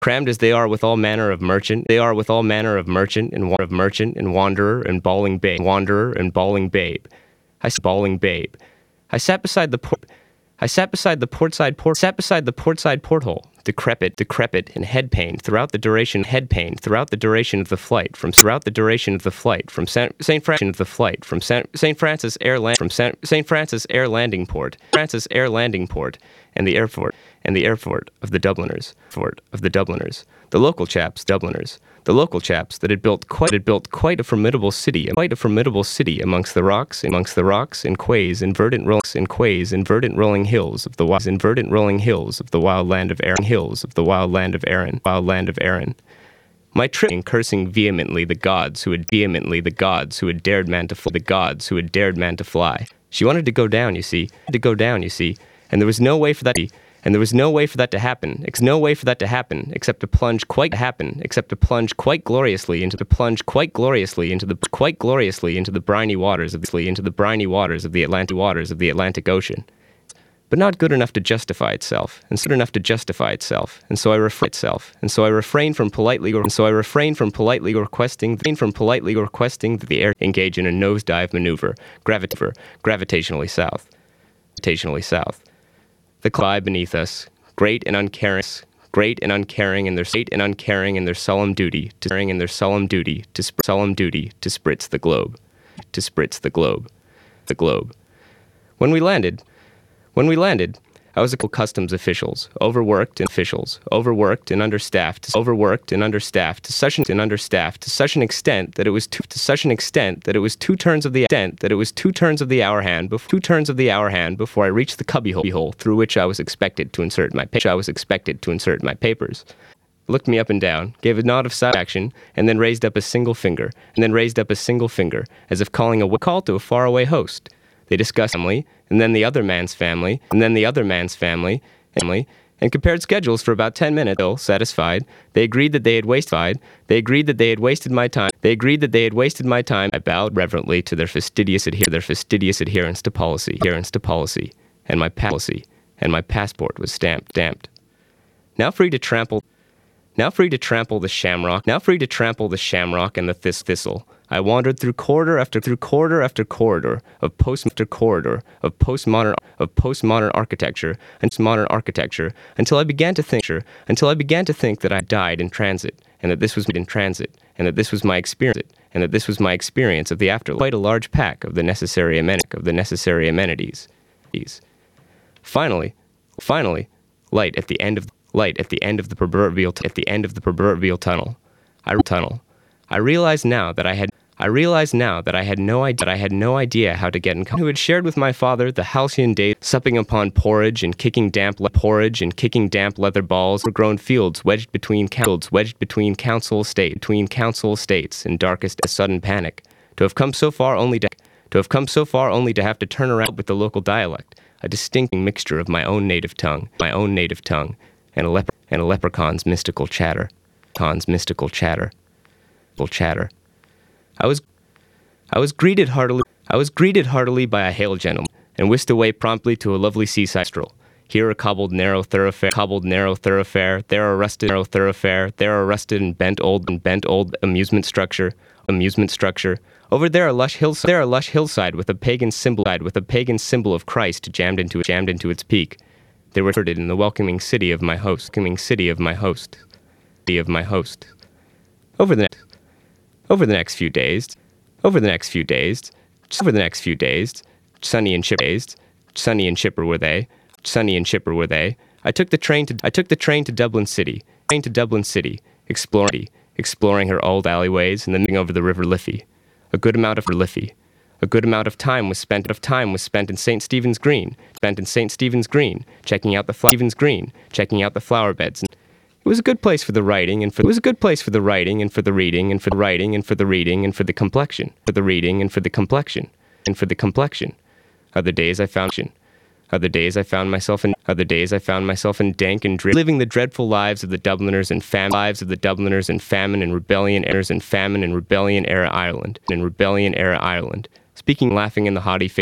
crammed as they are with all manner of merchant, and wanderer and bawling babe. I sat beside the portside porthole, decrepit, and head pain throughout the duration of the flight from St. Francis Air Landing Port, and the airport of the Dubliners, the local chaps that had built quite a formidable city amongst the rocks and quays and verdant rolling hills of the wild land of Erin. My trip cursing vehemently the gods who had dared man to fly. She wanted to go down, you see, and there was no way for that to happen, except to plunge quite gloriously into the briny waters of the Atlantic Ocean. But not good enough to justify itself, and so I refrained from politely requesting that the air engage in a nosedive maneuver, gravitationally south. The cloud beneath us, great and uncaring in their solemn duty to spritz the globe. When we landed, I was a customs officials, overworked and understaffed to such an extent that it was two turns of the hour hand before I reached the cubbyhole through which I was expected to insert my papers. Looked me up and down, gave a nod of satisfaction, and then raised up a single finger, as if calling a call to a faraway host. They discussed family, and then the other man's family, and compared schedules for about 10 minutes. Ill satisfied, they agreed that they had wasted my time. I bowed reverently to their fastidious adherence to policy, and my passport was stamped. Now free to trample the shamrock and the thistle. I wandered through corridor after corridor of postmodern architecture until I began to think that I died in transit, and that this was my experience of the afterlife. Quite a large pack of the necessary amenities. Finally, light at the end of the proverbial tunnel. I realized now that I had no idea how to get in contact. Who had shared with my father the halcyon days, supping upon porridge and kicking damp leather balls, grown fields wedged between council estates in darkest sudden panic. To have come so far only to have to turn around with the local dialect, a distinct mixture of my own native tongue, and a leprechaun's mystical chatter. I was greeted heartily by a hale gentleman, and whisked away promptly to a lovely seaside stroll. Here a cobbled narrow thoroughfare, there a rusted and bent old amusement structure. Over there a lush hillside with a pagan symbol of Christ jammed into its peak. They were in the welcoming city of my host. Over the next few days, Sonny and Chipper were they. I took the train to Dublin City, exploring her old alleyways and then over the River Liffey. A good amount of time was spent in St. Stephen's Green, checking out the flower beds. It was a good place for the writing and for the reading and for the complexion. Other days I found myself in dank and dreary, living the dreadful lives of the Dubliners and famine and rebellion era Ireland, speaking laughing in the haughty face